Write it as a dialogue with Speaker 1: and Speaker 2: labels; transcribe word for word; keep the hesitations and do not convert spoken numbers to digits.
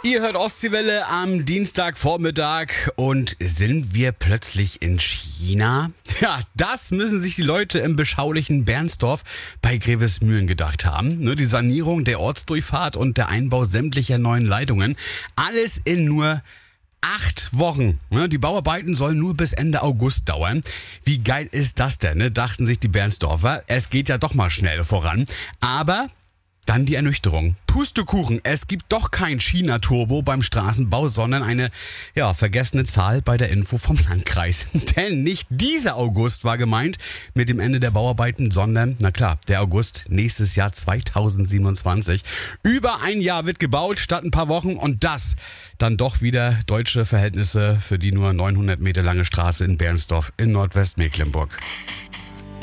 Speaker 1: Ihr hört Ostseewelle am Dienstagvormittag und sind wir plötzlich in China? Ja, das müssen sich die Leute im beschaulichen Bernsdorf bei Grevesmühlen gedacht haben. Ne, die Sanierung der Ortsdurchfahrt und der Einbau sämtlicher neuen Leitungen. Alles in nur acht Wochen. Ne, die Bauarbeiten sollen nur bis Ende August dauern. Wie geil ist das denn, ne, dachten sich die Bernsdorfer. Es geht ja doch mal schnell voran. Aber dann die Ernüchterung. Pustekuchen, es gibt doch kein China-Turbo beim Straßenbau, sondern eine, ja, vergessene Zahl bei der Info vom Landkreis. Denn nicht dieser August war gemeint mit dem Ende der Bauarbeiten, sondern, na klar, der August nächstes Jahr zweitausendsiebenundzwanzig. Über ein Jahr wird gebaut, statt ein paar Wochen, und das dann doch wieder deutsche Verhältnisse für die nur neunhundert Meter lange Straße in Bernsdorf in Nordwestmecklenburg.